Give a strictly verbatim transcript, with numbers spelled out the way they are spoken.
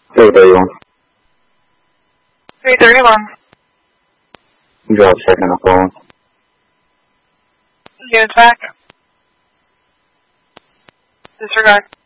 three thirty-one. three thirty-one. Drop second on phone. Units back. Disregard.